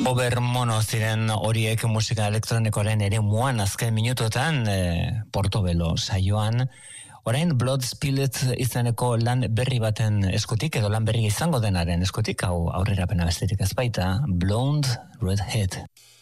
Mono ziren horiek musika elektronikoaren ere muan azken minutotan Portobelo saioan. Orain Blood Spillet izeneko lan berri baten eskutik, edo lan berri izango denaren eskutik, hau aurrerapena besterik ez baita, Blonde Redhead.